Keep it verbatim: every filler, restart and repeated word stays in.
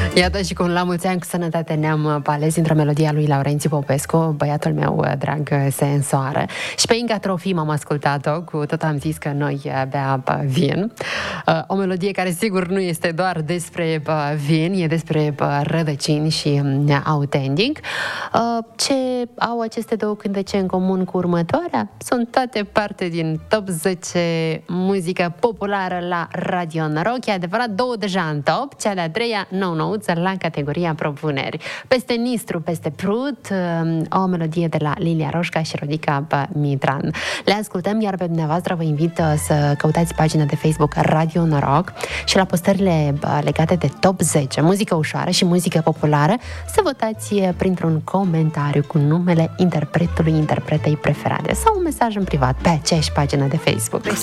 Iată și cum la mulți ani cu sănătate ne-am ales într-o melodie a lui Laurențiu Popescu, băiatul meu drag se însoară. Și pe Inga Trofim am ascultat-o, cu tot am zis că noi bea vin. O melodie care sigur nu este doar despre vin, e despre rădăcini și autentic. Ce au aceste două cântece în comun cu următoarea? Sunt toate parte din top zece muzică populară la Radio Noroc. E adevărat, două deja în top, cea de-a treia nou-nouță la categoria propuneri. Peste Nistru, peste Prut, o melodie de la Lilia Roșca și Rodica Mitran. Le ascultăm, iar pe dumneavoastră vă invit să căutați pagina de Facebook Radio Noroc și la postările legate de top zece, muzică ușoară și muzică populară, să votați printr-un comentariu cu numele interpretului, interpretei preferate sau un mesaj în privat pe aceeași pagină de Facebook.